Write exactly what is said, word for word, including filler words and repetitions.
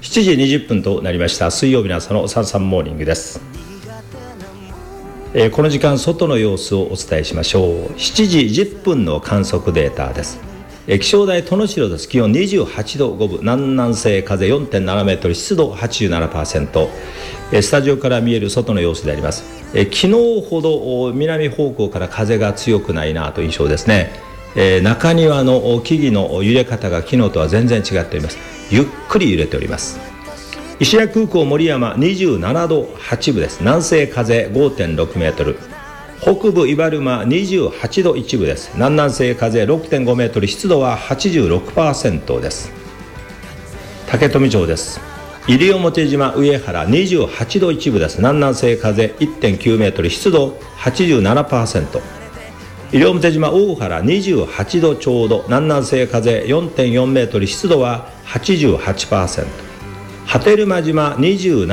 しちじにじゅっぷんとなりました。水曜日の朝のサンサンモーニングです。えー、この時間外の様子をお伝えしましょう。しちじじゅっぷんの観測データです。えー、気象台殿城です。気温にじゅうはちどごぶ、南南西風 よんてんななメートル、湿度 はちじゅうななパーセント、えー、スタジオから見える外の様子であります。えー、昨日ほど南方向から風が強くないなという印象ですね。えー、中庭の木々の揺れ方が昨日とは全然違っております。ゆっくり揺れております。石屋空港森山にじゅうななどはちぶです。南西風 ごてんろくメートル、北部伊原間にじゅうはちどいちぶです。南南西風 ろくてんごメートル、湿度は はちじゅうろくパーセント です。竹富町です。西表島上原にじゅうはちどいちぶです。南南西風 いってんきゅうメートル、湿度 はちじゅうななパーセント。西表島大原にじゅうはちどちょうど、南南西風 よんてんよんメートル、湿度は はちじゅうはちパーセント。波照間島にじゅうなな